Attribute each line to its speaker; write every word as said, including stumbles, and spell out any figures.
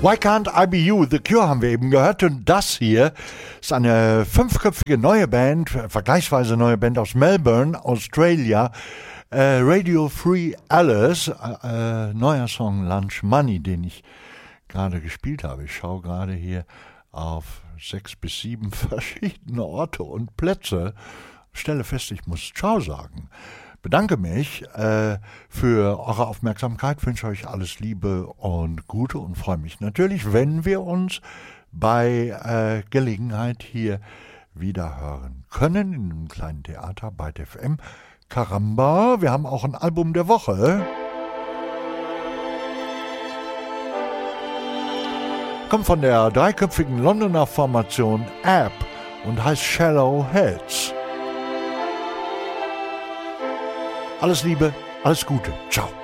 Speaker 1: Why Can't I Be You? The Cure haben wir eben gehört. Und das hier ist eine fünfköpfige neue Band, vergleichsweise neue Band aus Melbourne, Australia. Äh, Radio Free Alice, äh, neuer Song Lunch Money, den ich gerade gespielt habe. Ich schaue gerade hier auf sechs bis sieben verschiedene Orte und Plätze. Stelle fest, ich muss Ciao sagen. Bedanke mich äh, für eure Aufmerksamkeit, wünsche euch alles Liebe und Gute und freue mich natürlich, wenn wir uns bei äh, Gelegenheit hier wieder hören können, in einem kleinen Theater bei F M. Caramba, wir haben auch ein Album der Woche. Kommt von der dreiköpfigen Londoner Formation App und heißt Shallow Heads. Alles Liebe, alles Gute. Ciao.